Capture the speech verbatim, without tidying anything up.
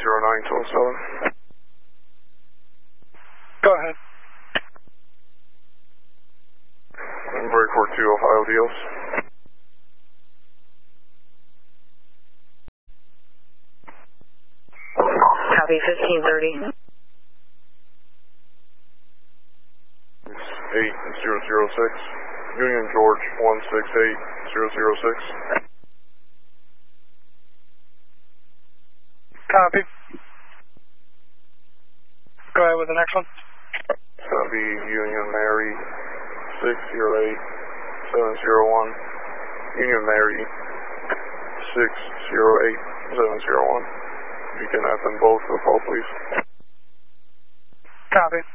zero nine two oh seven. Go ahead. Break four two Ohio Dios. Copy fifteen thirty. eight zero zero six. Union George one six eight zero zero six. Copy. Go ahead with the next one. Copy Union Mary six zero eight seven zero one. Union Mary six zero eight seven zero one. You can have them both for call, please. Copy.